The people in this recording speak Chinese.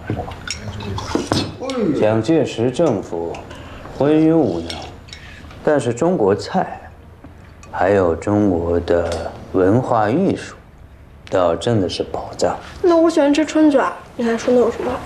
蒋介石政府昏庸无能，但是中国菜，还有中国的文化艺术，倒真的是宝藏。 那我喜欢吃春卷，你还说那有什么好